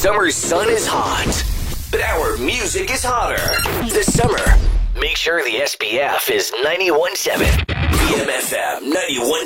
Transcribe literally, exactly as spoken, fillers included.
summer sun is hot, but our music is hotter. This summer, make sure the S P F is ninety-one point seven. B M F M ninety-one point seven.